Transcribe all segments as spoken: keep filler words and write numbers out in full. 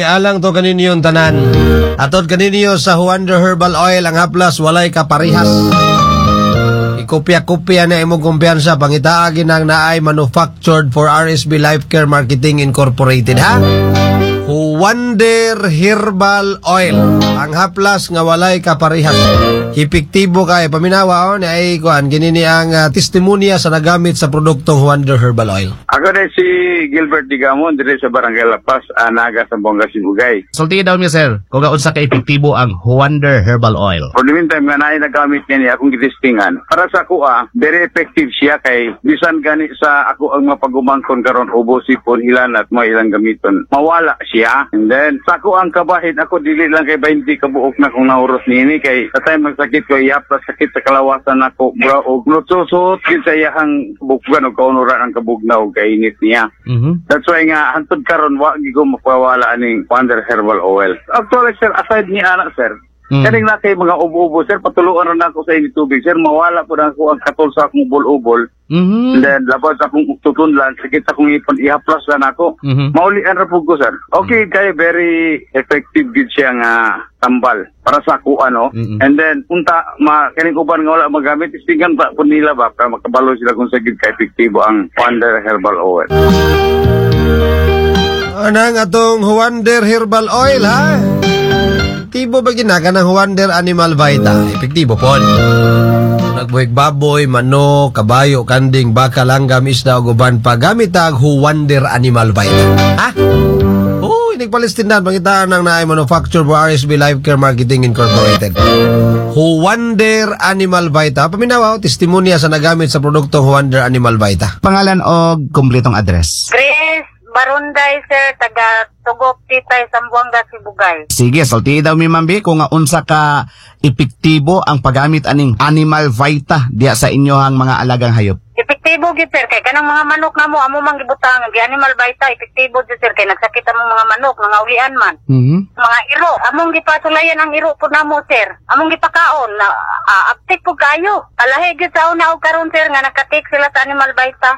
alang to kaninyo yung tanan. Atod kaninyo sa Wonder Herbal Oil ang haplas walay kaparihas. Ikopya-kopya na imong kumpiyansa pangitaagin ang naay manufactured for R S B Life Care Marketing Incorporated ha. Wonder Herbal Oil ang haplas nga walay kaparihas. Epektibo kay paminawa on ay kuan ginini ang uh, testimonya sa nagamit sa produktong Wonder Herbal Oil. Ako na si Gilbert Digamon dire sa Barangay Lapas, Anaga, Zamboanga, Sibugay. Sulti daw mi sir, kung unsa ka epektibo ang Wonder Herbal Oil. For the meantime nga naay nagamit niya akong gitestingan. Para sa ako ah, very effective siya kay bisan gani sa ako ang mapagumangkon karon ubosipon ilan at mo ilang gamiton. Mawala siya. And then sa ako ang kabahin ako dili lang kay twenty kabuok na kung nauros nini kay sa time magsakit ko iyapla sakit sa kalawasan nako bra og nutsusot gid sa iyang bukgan og kaunuran ang kabugnaw kay init niya. Mm-hmm. That's why nga hantod karon wa gyud ko mapawala aning Wonder Herbal Oil. Actually sir, aside ni ana sir, mm. kaning na kay mga ubo-ubo sir, patuluan ra nako sa init tubig sir, mawala po na ako ang katol sa akong ubol-ubol. Mm-hmm. And then labas akong tutunlan, sakit akong ipon ihaplas lang ako. Mm-hmm. Maulian ra po ko sir. Okay, mm-hmm. kay very effective gid siya nga tambal para sa ako ano. Mm-hmm. And then unta ma kaning uban nga wala magamit istingan pa po nila ba para makabalo sila kung sagid ka epektibo ang Wonder Herbal Oil. Anang atong Wonder Herbal Oil ha? Epektibo ba ginaga ng Wonder Animal Vita? Epektibo po. Nagbuhig baboy, manok, kabayo, kanding, baka, langgam, isda o guban pa gamit ang Wonder Animal Vita. Ha? Oo, inigpalistindan pangitaan ng naay manufacturer for R S B Life Care Marketing Incorporated. Wonder Animal Vita. Paminawa, testimonya sa nagamit sa produktong Wonder Animal Vita. Pangalan o kumpletong address? Chris Barunday, sir, taga Tugok, Titay, Zamboanga, Sibugay. Sige, salti daw mi mambi kung nga unsa ka epektibo ang paggamit aning Animal Vita diya sa inyohang mga alagang hayop. Epektibo gid sir kay kanang mga manok namo amo mang gibutang gi Animal Vita, epektibo gid sir kay nagsakit among mga manok, nangawian man. Mhm. Mga iro, among gipasulayan ang iro pud namo sir. Among gipakaon na uh, aptik pud kayo. Kalahi gid sa una og karon sir nga nakatik sila sa Animal Vita.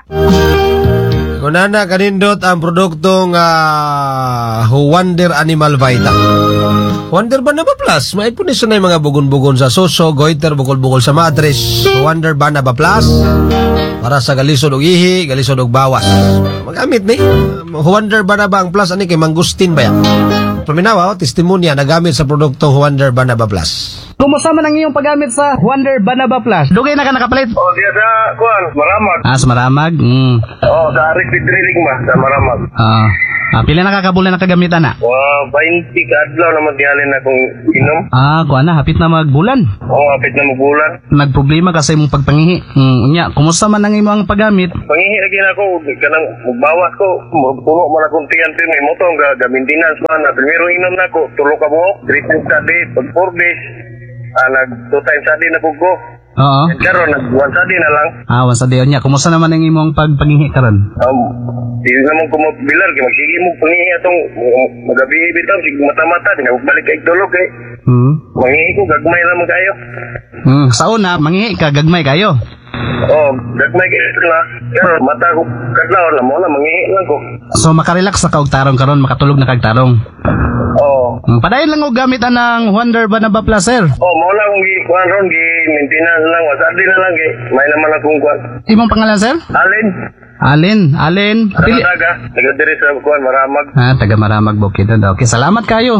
Kunana kanindot ang produktong uh, Wonder Animal Vita. Wonder Banaba Plus. Maipunis na yung mga bugon-bugon sa soso, goiter, bukol-bukol sa matres. Wonder Banaba Plus. Para sa galisod og ihi, galisod og bawas. Magamit ni. Wonder Banaba ang Plus. Ani kay Mangustin ba yan? Paminawa, oh, testimonya nagamit sa produktong Wonder Banaba Plus. Kumusta man ang iyong paggamit sa Wonder Banaba Plus? Dugay na ka nakapalit? Oh, diya sa kuan, Maramag. Ah, sa Maramag? Mm. Oh, sa Arik Drilling ba sa Maramag. Ah. Ah, pila na kakabulan na kagamitan na? Wow, twenty ka adlaw na magyalin akong inom. Ah, kuha na, hapit na magbulan. Oh, hapit na magbulan. Nagproblema kasi mong pagpangihi. Hmm, unya, kumusta man ang imong paggamit? Pangihi lagi na ako, kanang magbawas ko, puno man akong tiyan pero may moto, ga-maintenance man na. Primero inom na ako, tulo ka buhok, three times a day, pag four days, ah, nag two times a day na po ko. Oo. Karon nag one a day na lang. Ah, once a day. Unya, kumusta naman ang imong pagpangihi karon? Um, di naman ko mabilar, kaya magsige mo pangihi atong magabi bitaw, sige mata-mata, di na balik kay tulog eh. Hmm. Mangihi ko, gagmay naman kayo. Hmm, sa una, mangihi ka, gagmay kayo. Oh, gagmay kayo na. Pero mata ko, kaglaw na mo na, mangihi lang ko. So, makarelax sa kaugtarong karon, makatulog na kagtarong. Oh. Hmm, padayon lang og gamit anang Wonder Banaba Plus, sir. Oh, mo na kung gi-kuhan ron, gi-maintenance lang, wasadi na lang, gi. May naman akong kuhan. Imong pangalan, sir? Alin? Alin, Alin. Pili. Taga, taga diri sa kuhan, Maramag. Ah, taga Maramag, Bukidnon. Okay, salamat kayo.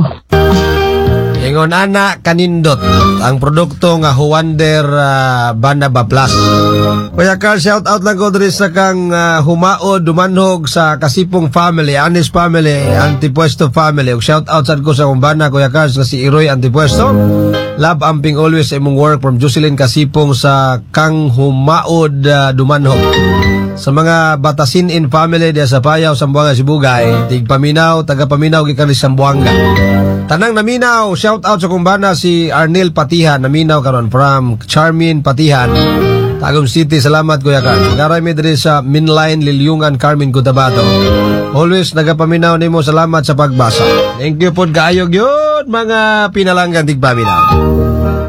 Ingon ana kanindot ang produkto nga Wonder uh, Banaba Plus. Kuya Carl, shout out lang ko diri sa kang uh, humaod dumanhog sa Kasipong family, Anis family, Antipuesto family. Ug shout out sad ko sa kumbana Kuya Carl nga si Iroy Antipuesto. Love amping always sa imong work from Jocelyn Kasipong sa kang humaod uh, dumanhog. Sa mga Batasin in family diya sa Payaw, Zamboanga, Sibugay, tigpaminaw, taga-paminaw gikan sa Zamboanga. Tanang naminaw, shout out sa kumbana si Arnel Patihan, naminaw karon from Charmin Patihan, Tagum City. Salamat Kuya Carl. Garay mi diri sa Minline, Lilyungan, Carmen, Cotabato. Always nagapaminaw nimo, salamat sa pagbasa. Thank you pod kaayo gyud mga pinalanggan tigpaminaw.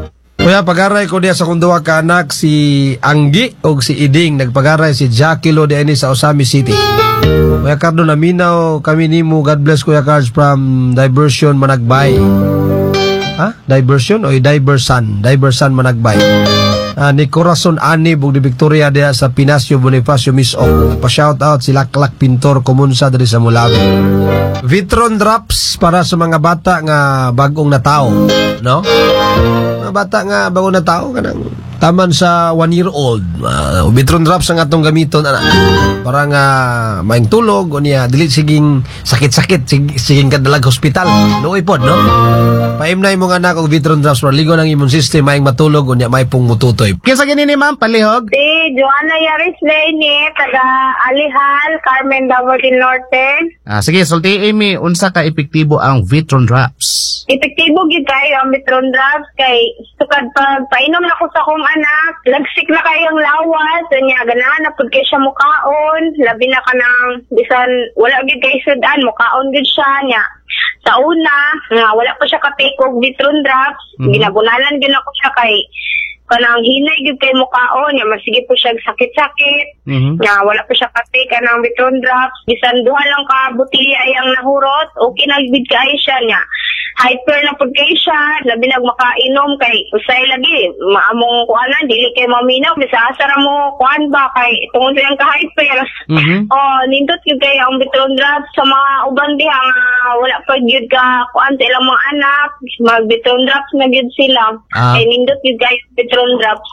Kuya, pagaray ko diya sa kong duwa ka anak si Anggi o si Iding. Nagpagaray si Jackie Lo diya ini sa Osami City. Kuya Cardo, naminaw kami nimo. God bless Kuya Cards from Diversion Managbay. Ha? Diversion o Diversan? Diversan Managbay. Uh, ni Corazon Ani Bugdi Victoria diya sa Pinasio Bonifacio Misok. Pa-shout out si Laklak Pintor Kumunsa dari sa Mulawi. Vitron drops para sa mga bata nga bagong natao, no? Mga bata nga bagong natao kanang taman sa one year old. Uh, Vitron drops ang atong gamiton ana. Para nga maing tulog o niya dili siging sakit-sakit sig, siging kadalag hospital. Luoy pod, no? Paimnay mo nga anak og Vitron drops para ligo ng immune system maing matulog o niya may pong mututoy. Kinsa gini ni ma'am palihog? Si Joanna Yaris Lane, taga Alihal, Carmen Davao del Norte. Ah, sige, sulti Amy, unsa ka epektibo ang Vitron Drops? Epektibo gid kayo ang Vitron Drops kay sukad pag painom na ko sa akong anak, lagsik na kayong lawas, niya ganahan na pud kay siya mukaon, labi na kanang bisan wala gid kay sudan, mukaon gid siya niya. Sa una, nga wala pa siya ka-take og Vitron Drops, mm-hmm. ginabunalan gid ako siya kay kanang hinay gid kay mukaon, niya masige po siya sakit-sakit. Mm-hmm. Nga wala pa siya ka-take kanang Vitron Drops, bisan duha lang ka butilya ayang nahurot, okay na gid kay siya niya. Hyper na pud kay siya, labi nag makainom kay usay lagi maamong kuanan dili kay maminaw bisa asara mo kuan ba kay tungod sa ka hyper. Mm-hmm. Oh, nindot gyud kay ang Vitron Drops sa mga uban diha nga wala pa gyud ka kuan sa ilang mga anak, mag Vitron Drops na gyud sila. Ah. Kay nindot gyud kay Vitron Drops.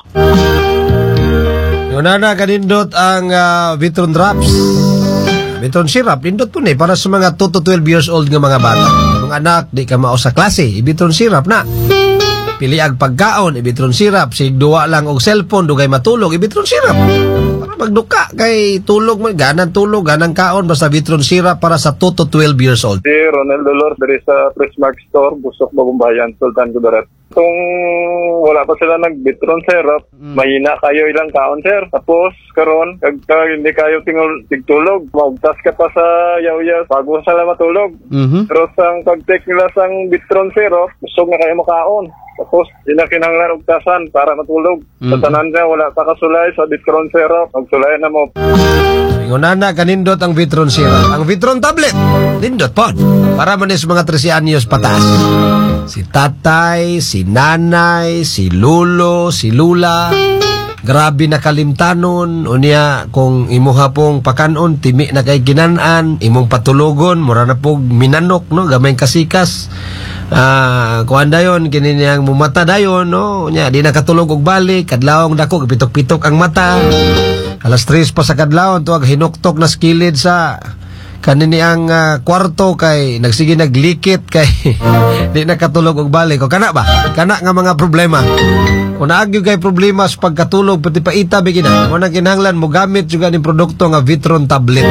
Yun na na kanindot ang uh, Vitron Drops. Vitron syrup, nindot po ni para sa mga two to twelve years old nga mga bata. Mga anak, di ka mao sa klase, Vitron syrup na. Pili ag pagkaon, Vitron syrup. Sig duwa lang og cellphone, dugay matulog, Vitron syrup. Para magduka, kay tulog mo, ganang tulog, ganang kaon, basta Vitron syrup para sa two to twelve years old. Si Ronel Dolor, dari sa Prismark Store, Busok, Bagumbayan, Sultan Kudarat. Kung wala pa sila nag-Vitron syrup, mm. mahina kayo ilang kaon, sir. Tapos, karon kag hindi kayo tingol tigtulog, maugtas ka pa sa yaw-yaw bago sila matulog. Mm-hmm. Pero sang pag-take nila sang Vitron syrup, busog na kayo makaon. Tapos, di na kinahanglan ugtasan para matulog. Mm-hmm. Sa tanan niya, wala pa kasulay sa Vitron syrup. Magsulay na mo. Ingunana, kanindot ang Vitron syrup. Ang Vitron tablet, nindot po. Para manis mga tresi anyos patas. Si tatay, si nanay, si lulo, si lula. Grabe na kalimtanon. Unya, kung imuha pong pakanon, timi na kay ginanan, imong patulogon, mura na pong minanok, no? Gamay kasikas. Ah, kuan dayon kini niyang mumata dayon, no? Unya, di nakatulog og balik, kadlawong dako pitok-pitok ang mata. Alas tres pa sa kadlawon tuwag hinuktok na skilid sa kanini ang uh, kwarto kay nagsige naglikit kay di nakatulog og balik. O kana ba? Kana nga mga problema. Kung naagyo kay problema sa pagkatulog pati paita bigina. Mo nang kinahanglan mo gamit juga ning produkto nga Vitron tablet.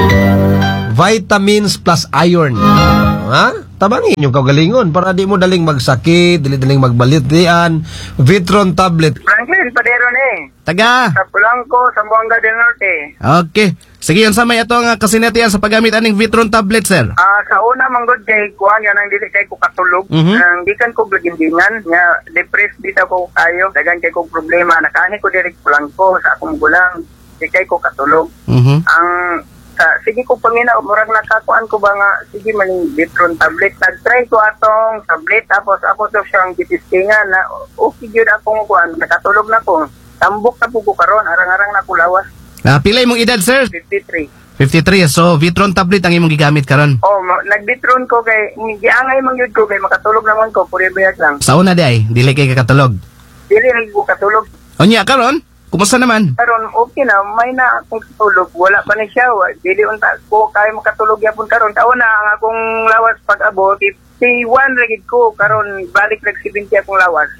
Vitamins plus iron. Ha? Tabangin yung kagalingon para di mo daling magsakit, dili daling magbalitian. Vitron tablet. Franklin Padero ni. Taga. Sa Pulangco, Zamboanga del Norte. Okay. Sige, yun sa may ito nga kasinatian sa paggamit aning Vitron tablet, sir. Ah, sa una manggod kay kuan yan ang dili kay ko katulog. Mhm. Ang gikan ko blagindingan nga depressed dito ko kayo, dagan kay ko problema nakani ko diri Pulangco sa akong gulang. Di kay ko katulog. Mhm. Ang sa sige ko pangina murag nakakuan ko ba nga sige maning Vitron tablet. Nag-try ko atong tablet tapos ako to siyang gitistingan na okay gyud akong kuan nakatulog na ko. Tambok na po ko karon arang-arang na ko lawas. Ah, pilay mong edad, sir? fifty-three. fifty-three. So, Vitron tablet ang imong gigamit karon. Oh, ma- nag-Vitron ko kay giangay man gyud ko kay makatulog naman ko puri bayag lang. Sa una di ay, dili kay kakatulog. Dili lagi ko katulog. Onya karon, kumusta naman? Karon okay na, may na akong katulog. Wala pa ni siya. wa- Dili unta ko kay makatulog yapon karon. Taon na ang akong lawas pag-abot fifty-one ragid ko karon balik rag seventy akong lawas.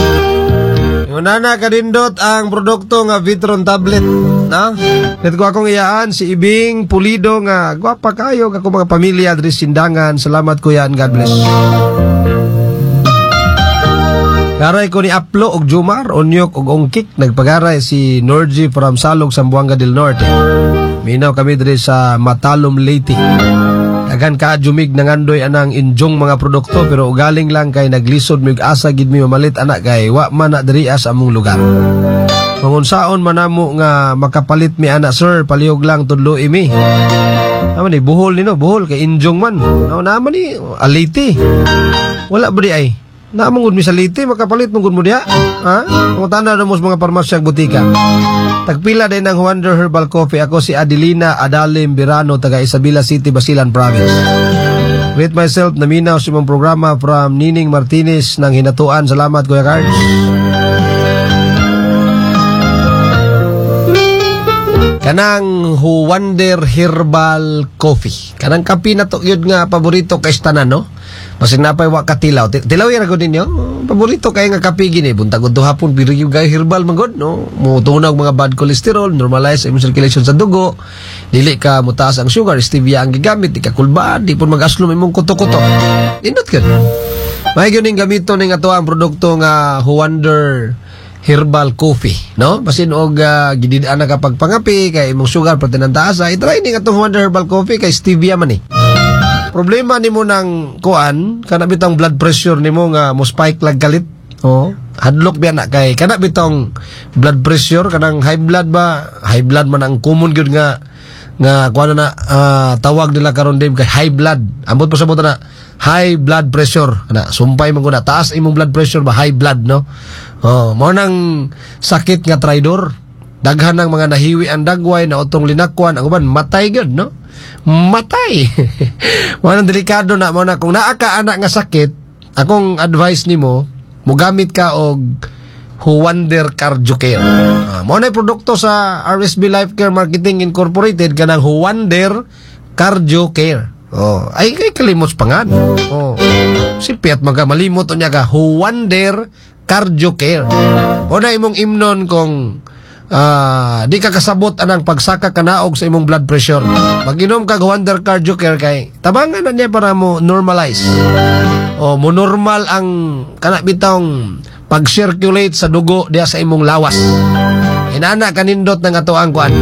Unana kadindot ang produkto nga Vitron tablet, no? Ket ko akong iyaan si Ibing Pulido nga gwapa kayo kako mga pamilya diri Sindangan. Salamat kuya and God bless. Garay ko ni Aplo og Jumar, Onyok og Ongkik. Nagpagaray si Norgy from Salog, Zamboanga del Norte. Minaw kami diri sa Matalom, Leyte. daghan ka jumig nangandoy anang injong mga produkto pero ugaling lang kay naglisod mig asa gid mi mamalit anak kay wa man na diri sa among lugar. Mangunsaon man namo nga makapalit mi anak sir, palihog lang tudlo imi. Naman ni buhol nino, buhol kay injong man. No naman ni aliti. Wala ba di ay? Naamong gud mi sa liti makapalit mong gud mo diha. Ha? Kung tanda na mo sa mga parmasyang butika. Tagpila din ng Wonder Herbal Coffee. Ako si Adelina Adalim Birano, taga Isabela City, Basilan Province. Greet myself, naminaw sa imong programa from Nining Martinez ng Hinatuan. Salamat, Kuya Cards. Kanang Wonder Herbal Coffee. Kanang kape na to yun nga paborito kay tanan, no? Masig napay wa ka tilaw. Tilaw yan ako ninyo. Paborito kay nga kape gini. Buntag to hapon biri yung gay herbal magod, no? Mutunaw mga bad cholesterol, normalize imong circulation sa dugo. Dili ka mutaas ang sugar, stevia ang gigamit, di ka kulbaan, di pun mag-aslom imong kuto-kuto. Indot ka. May gyud ning gamito ning ato ang produkto nga Wonder Herbal Coffee, no? Basin og uh, gididaan na kapag pangapi kay imong sugar pati nang taasa, i-try ning atong Wonder Herbal Coffee kay stevia man eh. Problema nimo ng kuan, kana bitong blood pressure nimo nga mo spike lag kalit. Oh, hadlok biya na kay kana bitong blood pressure kanang high blood ba? High blood man ang common gyud nga nga kuan na uh, tawag nila karon din kay high blood. Ambot pa sa buta na high blood pressure. Kana sumpay man gud na taas imong blood pressure ba high blood, no? Oh, mo nang sakit nga traidor. Daghan ng mga nahiwi ang dagway na utong linakwan ang uban matay gyud, no? Matay. Mo nang delikado na mo na kung naa ka anak nga sakit, akong advice nimo mogamit ka og Wonder Cardio Care. Ah, mo na produkto sa R S B Life Care Marketing Incorporated kanang Wonder Cardio Care. Oh, ay kay kalimot pangan. Oh. Si Piat magamalimot unya ka Wonder Cardio Care. O na imong imnon kung Uh, di ka kasabot anang pagsaka kanaog sa imong blood pressure. Mag-inom ka Wonder Cardio Care kay tabangan na niya para mo normalize. O mo normal ang kana bitong pag-circulate sa dugo diya sa imong lawas. Inana kanindot ng ato ang kuan.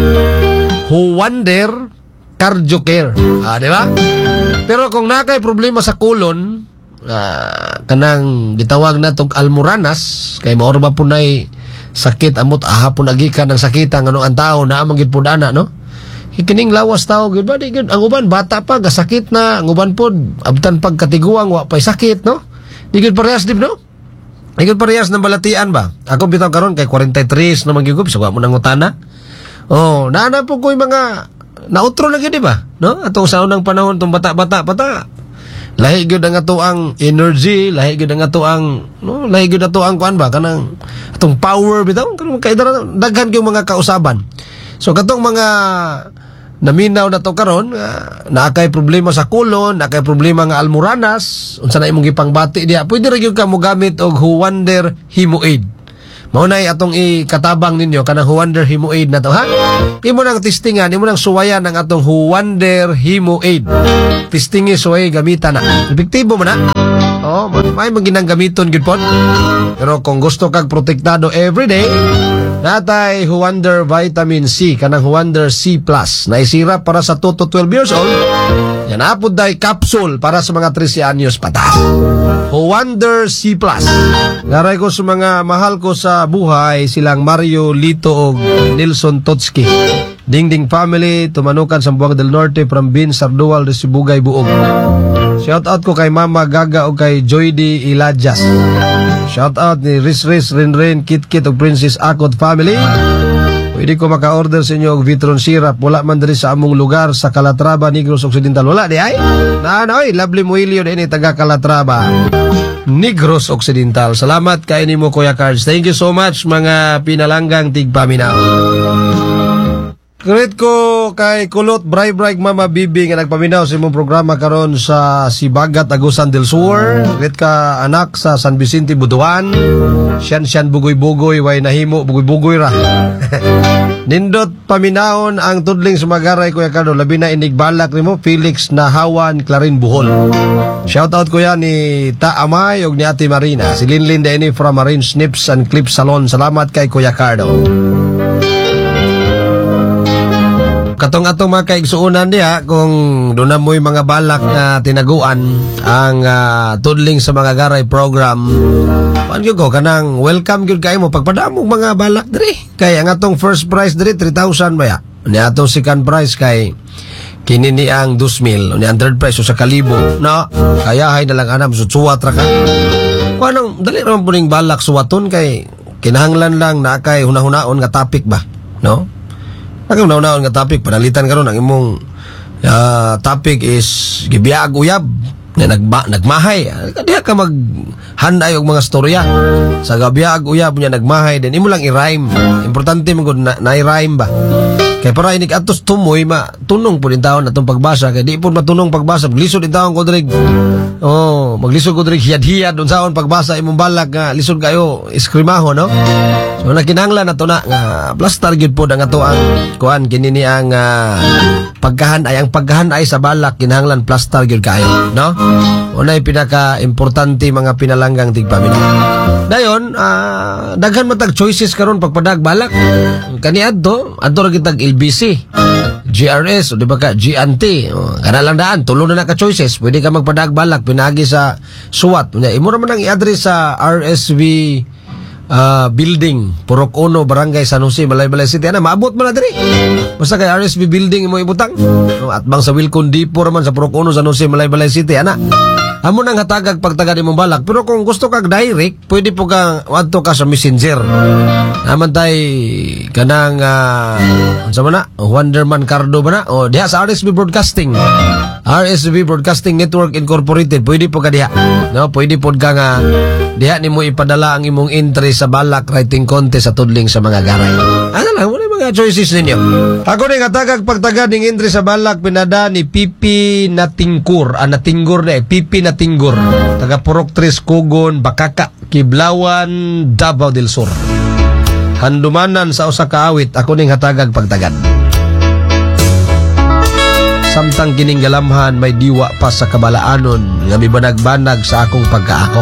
Wonder Cardio Care. Ah, di ba? Pero kung nakay problema sa colon, uh, kanang gitawag na tong almoranas kay maorba po na'y sakit amot ahapon agikan ng sakitan ngano ang tao na amang gid pud ana, no? Kining lawas tao gid ba di gid ang uban bata pa gasakit na ang uban pod abtan pag katiguang wa pay sakit, no? Di gid parehas dib, no? Di gid parehas ng balatian ba? Ako bitaw karon kay forty-three na magigub so wa mo nang utana. Oh, naana po ko'y mga nautro na gid di ba? No? Atong sa unang panahon tong bata-bata pata. Lahi gyud ang ato ang energy, lahi gyud ang ato ang no, lahi gyud ato ang kuan ba kanang atong power bitaw kanang kay daghan gyud mga kausaban. So katong mga naminaw na to karon uh, na kay problema sa colon, na kay problema nga almoranas, unsa na imong gipangbati diha, pwede ra gyud ka mo gamit og Wonder Hemoaid. Mao nay atong ikatabang ninyo kanang Wonder Hemoaid na to, ha? Imo nang testingan, imo nang suwayan ang atong Wonder Hemoaid. Testingi suway gamitan na. Epektibo man na. Oh, may maginang gamiton gid pod. Pero kung gusto kag protektado everyday, natay Wonder Vitamin C kanang Wonder C Plus na isirap para sa two to twelve years old. Yan apod day capsule para sa mga thirteen anyos pataas. Wonder C Plus. Garay ko sa mga mahal ko sa buhay silang Mario Lito o Nilson Totski. Dingding family, tumanukan sa Buang del Norte from Bin Sardual de Sibugay Buog. Shout out ko kay Mama Gaga o kay Joydy Ilajas. Shout out ni Riz Riz, Rin Rin, Kit Kit o Princess Akot family. Pwede ko maka-order sa inyo og Vitron syrup. Wala man diri sa among lugar sa Calatrava, Negros Occidental. Wala di ay? Na na oy, lovely Muilio din taga Calatrava, Negros Occidental. Salamat kay nimo Kuya Cards. Thank you so much mga pinalanggang tigpaminaw. Greet ko kay Kulot Bray Bray Mama Bibi nga nagpaminaw sa imong programa karon sa Sibagat, Agusan del Sur. Greet ka anak sa San Vicente, Butuan. Siyan siyan bugoy-bugoy, way nahimo bugoy-bugoy ra. Nindot paminahon ang tudling sumagaray Kuya Cardo, labi na inigbalak nimo Felix Nahawan, Clarin Buhol. Shout out kuya ni Ta Amay ug ni Ate Marina. Si Linlin Deni from Marine Snips and Clip Salon. Salamat kay Kuya Cardo. katong atong mga kaigsuunan diha kung doon na mo'y mga balak na tinaguan ang uh, tudling sa mga garay program. Paano yun ko? Kanang welcome yun kayo mo. Pagpadamong mga balak diri. Kaya ang atong first prize diri, three thousand ba ya? Ni atong second prize kay kinini ang two mil. Ni ang third prize, so sa kalibo. No? Kaya hay na lang anam, susuwat ra ka. Kung anong, dali naman po ning balak suwaton kay kinahanglan lang na kay hunahunahon nga topic ba? No? Ang hunahunahon nga topic, panalitan karon ang imong uh, topic is gibiyag uyab na nagba, nagmahay. Diha ka maghanday og mga storya. Sa gabiyag uyab niya nagmahay, then imo lang i-rhyme. Importante mo na, na i-rhyme ba? Kaya para inig atos tumoy, ma, tunong po din taon na itong pagbasa. Kaya di po matunong pagbasa. Maglisod din taon ko dirig. Oh, maglisod ko dirig hiyad-hiyad doon saon pagbasa imong balak nga lisod kayo iskrimaho, no? So nakinahanglan na to na nga plus target po ang ato ang kuan kinini ang uh, pagkahan ay ang pagkahan ay sa balak kinahanglan plus target kayo, no? Unay pinaka importante mga pinalanggang tigpamilya. Dayon, uh, daghan matag choices karon pagpadag balak. Kani adto, adto ra kitag L B C, G R S, o di ba ka, G N T, o, kana lang daan, tulo na na ka choices, pwede ka magpadag balak, pinagi sa SWAT. Imo naman ang i-address sa R S V uh, Building, Purok Uno, Barangay San Jose, Malaybalay City. Ana, maabot mo na diri. Basta kay R S V Building imo ibutang. At bang sa Wilcon Depot naman sa Purok Uno, San Jose, Malaybalay City. Ana, amo nang hatagag pagtagad imong balak. Pero kung gusto kag direct, pwede po ka adto ka sa Messenger. Naman tay kanang uh, unsa man na? Wonderman Cardo ba na? O diha sa R S V Broadcasting. R S V Broadcasting Network Incorporated. Pwede po ka diha. No, pwede po ka nga diha nimo ipadala ang imong entry sa balak writing contest sa tudling sa mga garay. Ano lang, wala mga choices ninyo. Ako ning hatagag pagtagad ning entry sa balak pinada ni Pipi Natingkur. Ah, Natinggur na eh. Pipi Natinggur. Taga Purok Tres Kugon, Bakaka, Kiblawan, Davao del Sur. Handumanan sa usa ka awit, ako ning hatagag pagtagad. Samtang kining galamhan may diwa pa sa kabalaanon nga mibanag-banag sa akong pagkaako.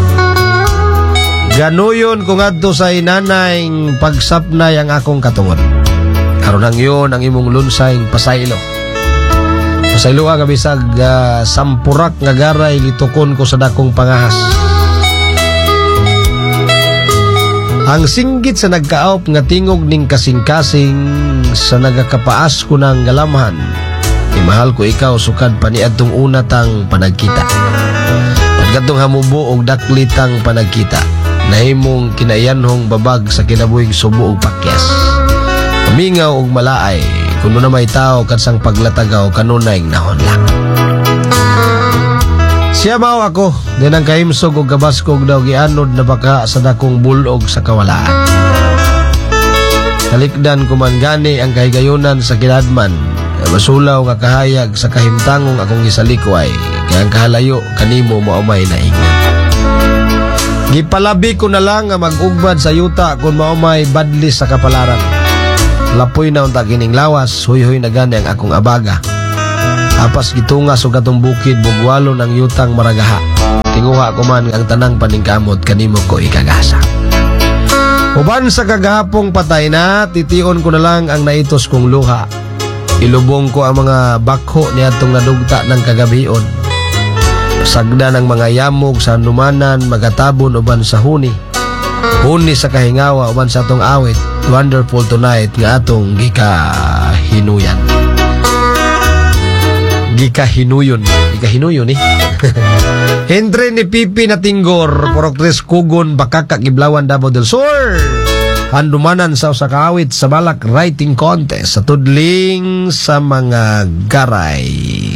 Ganuyon kung adto sa inanayng pagsapnay ang akong katungod. Karon ang iyon ang imong lunsayng pasaylo. Pasaylo nga bisag uh, sampurak nga garay litukon ko sa dakong pangahas. Ang singgit sa nagkaop nga tingog ning kasing-kasing sa nagakapaas ko ng galamhan. Imahal ko ikaw sukad paniadtong una tang panagkita. Pagkatong hamubo og daklitang panagkita. Nahimong kinayanhong babag sa kinabuhing subo og pakyas. Pamingaw og malaay kuno na may tao kansang paglatagaw kanunay nahonlak. Siya mao ako, din ang kahimsog og gabaskog daw gianod na baka sa dakong bulog sa kawalaan. Talikdan ko man gani ang kahigayunan sa kinadman, masulaw nga kahayag sa kahimtangong akong gisalikway, kaya ang kahalayo kanimo maumay na ingat. Gipalabi ko na lang nga mag-ugbad sa yuta kung maumay badlis sa kapalaran. Lapoy na unta kining lawas, huy-huy na gani ang akong abaga. Apas gitunga so katong bukid bugwalo ng yutang maragaha. Tinguha ko man ang tanang paningkamot kanimo ko ikagasa. Uban sa kagahapong patay na, titiyon ko na lang ang naitos kong luha. Ilubong ko ang mga bakho niadtong nadugta ng kagabion. Sagda ng mga yamog sa numanan, magatabon uban sa huni. Huni sa kahingawa uban sa atong awit. Wonderful tonight nga atong gikahinuyan. Gikahinuyon. Gikahinuyon eh. Henry ni Pipi Natinggur, Purok Tres Kugon, Bakaka, Kiblawan, Davao del Sur. Handumanan sa usakawit sa balak writing contest sa tudling sa mga garay.